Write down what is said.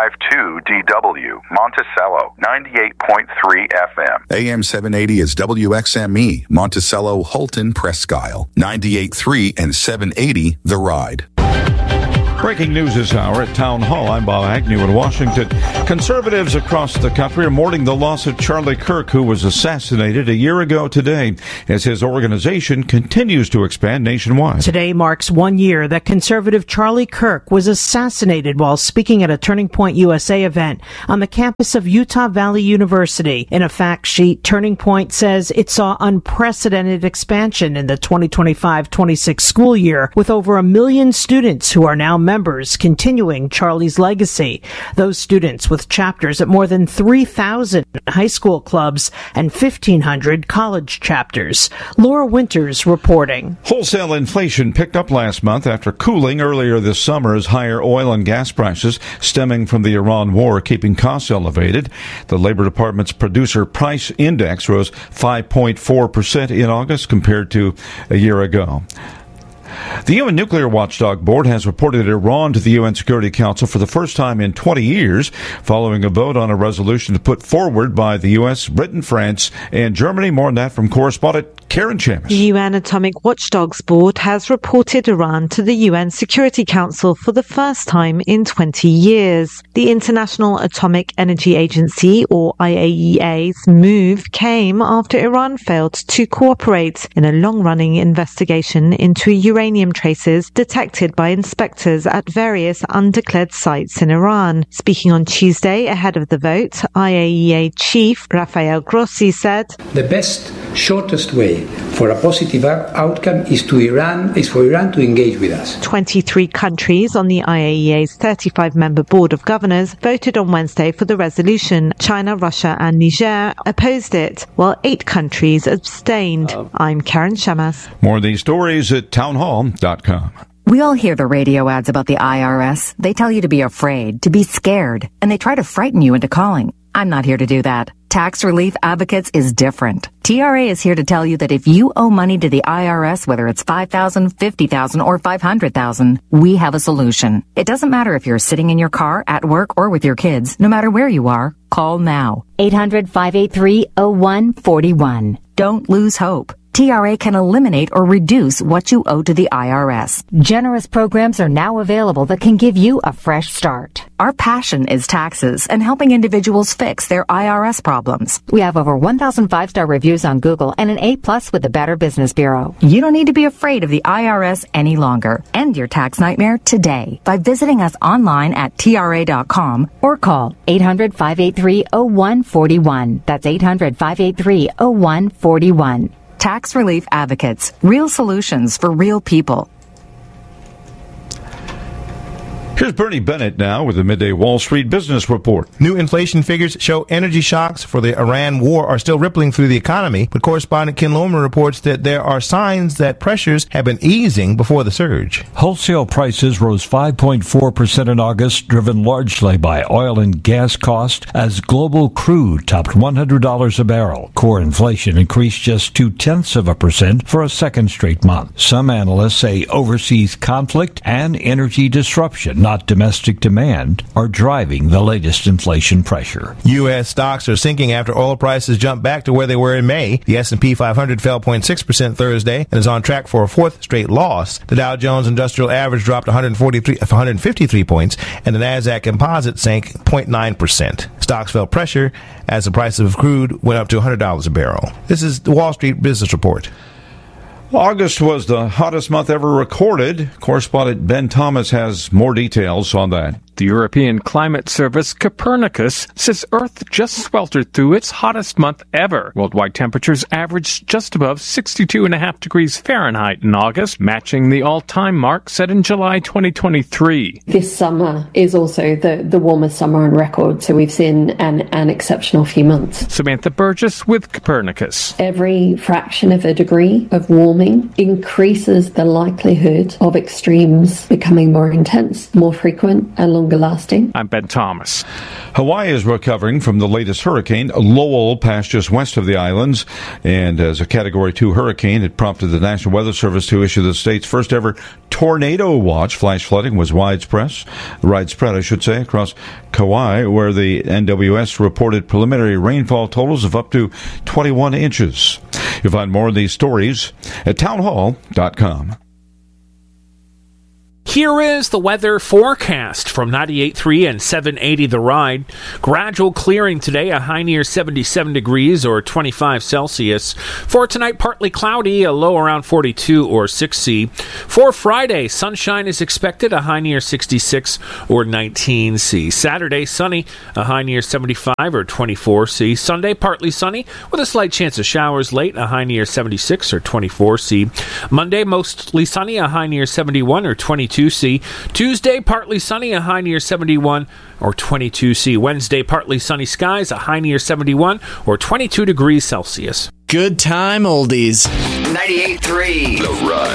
DW, Monticello, 98.3 FM. AM 780 is WXME, Monticello, Holton, Presque Isle, 98.3 and 780, The Ride. Breaking news this hour at Town Hall. I'm Bob Agnew in Washington. Conservatives across the country are mourning the loss of Charlie Kirk, who was assassinated a year ago today, as his organization continues to expand nationwide. Today marks 1 year that conservative Charlie Kirk was assassinated while speaking at a Turning Point USA event on the campus of Utah Valley University. In a fact sheet, Turning Point says it saw unprecedented expansion in the 2025-26 school year, with over 1 million students who are now members continuing Charlie's legacy. Those students with chapters at more than 3,000 high school clubs and 1,500 college chapters. Laura Winters reporting. Wholesale inflation picked up last month after cooling earlier this summer as higher oil and gas prices stemming from the Iran war keeping costs elevated. The Labor Department's Producer Price Index rose 5.4% in August compared to a year ago. The UN Nuclear Watchdog Board has reported Iran to the UN Security Council for the first time in 20 years, following a vote on a resolution put forward by the U.S., Britain, France, and Germany. More on that from correspondent Karen Chamis. The UN Atomic Watchdogs Board has reported Iran to the UN Security Council for the first time in 20 years. The International Atomic Energy Agency, or IAEA's, move came after Iran failed to cooperate in a long-running investigation into uranium traces detected by inspectors at various undeclared sites in Iran. Speaking on Tuesday ahead of the vote, IAEA Chief Rafael Grossi said, "The best, shortest way for a positive outcome is for Iran to engage with us." 23 countries on the IAEA's 35-member board of governors voted on Wednesday for the resolution. China, Russia and Niger opposed it, while 8 countries abstained. I'm Karen Chamis. More of these stories at townhall.com. We all hear the radio ads about the IRS. They tell you to be afraid, to be scared, and they try to frighten you into calling. I'm not here to do that. Tax Relief Advocates is different. TRA is here to tell you that if you owe money to the IRS, whether it's $5,000, $50,000, or $500,000, we have a solution. It doesn't matter if you're sitting in your car, at work, or with your kids. No matter where you are, call now. 800-583-0141. Don't lose hope. TRA can eliminate or reduce what you owe to the IRS. Generous programs are now available that can give you a fresh start. Our passion is taxes and helping individuals fix their IRS problems. We have over 1,000 5-star reviews on Google and an A+ with the Better Business Bureau. You don't need to be afraid of the IRS any longer. End your tax nightmare today by visiting us online at TRA.com or call 800-583-0141. That's 800-583-0141. Tax Relief Advocates. Real solutions for real people. Here's Bernie Bennett now with the Midday Wall Street Business Report. New inflation figures show energy shocks for the Iran war are still rippling through the economy, but correspondent Ken Lohman reports that there are signs that pressures have been easing before the surge. Wholesale prices rose 5.4% in August, driven largely by oil and gas costs as global crude topped $100 a barrel. Core inflation increased just 0.2% for a second straight month. Some analysts say overseas conflict and energy disruption, not domestic demand, are driving the latest inflation pressure. U.S. stocks are sinking after oil prices jumped back to where they were in May. The S&P 500 fell 0.6% Thursday and is on track for a fourth straight loss. The Dow Jones Industrial Average dropped 153 points, and the Nasdaq Composite sank 0.9%. Stocks felt pressure as the price of crude went up to $100 a barrel. This is the Wall Street Business Report. August was the hottest month ever recorded. Correspondent Ben Thomas has more details on that. The European Climate Service Copernicus says Earth just sweltered through its hottest month ever. Worldwide temperatures averaged just above 62.5 degrees Fahrenheit in August, matching the all-time mark set in July 2023. This summer is also the warmest summer on record, so we've seen an exceptional few months. Samantha Burgess with Copernicus. Every fraction of a degree of warming increases the likelihood of extremes becoming more intense, more frequent, and longer longer lasting. I'm Ben Thomas. Hawaii is recovering from the latest hurricane. Lowell passed just west of the islands, and as a Category 2 hurricane, it prompted the National Weather Service to issue the state's first ever tornado watch. Flash flooding was widespread, across Kauai, where the NWS reported preliminary rainfall totals of up to 21 inches. You'll find more of these stories at townhall.com. Here is the weather forecast from 98.3 and 780 The Ride. Gradual clearing today, a high near 77 degrees or 25 Celsius. For tonight, partly cloudy, a low around 42 or 6C. For Friday, sunshine is expected, a high near 66 or 19C. Saturday, sunny, a high near 75 or 24C. Sunday, partly sunny with a slight chance of showers late, a high near 76 or 24C. Monday, mostly sunny, a high near 71 or 22C. Tuesday, partly sunny, a high near 71 or 22C. Wednesday, partly sunny skies, a high near 71 or 22 degrees Celsius. Good time oldies. 98.3 The Ride.